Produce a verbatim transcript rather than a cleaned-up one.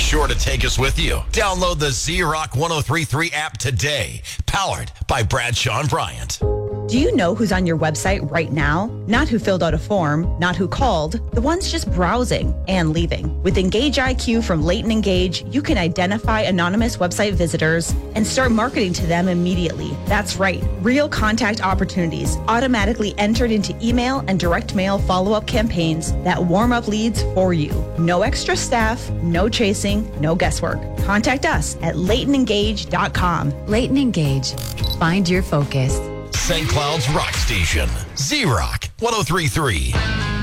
sure to take us with you. Download the Z-Rock one oh three point three app today. Powered by Bradshaw and Bryant. Do you know who's on your website right now? Not who filled out a form, not who called, the ones just browsing and leaving. With Engage I Q from Leighton Engage, you can identify anonymous website visitors and start marketing to them immediately. That's right, real contact opportunities automatically entered into email and direct mail follow-up campaigns that warm up leads for you. No extra staff, no chasing, no guesswork. Contact us at leighton engage dot com. Leighton Engage. Find your focus. Saint Cloud's Rock Station. Z-Rock one oh three point three.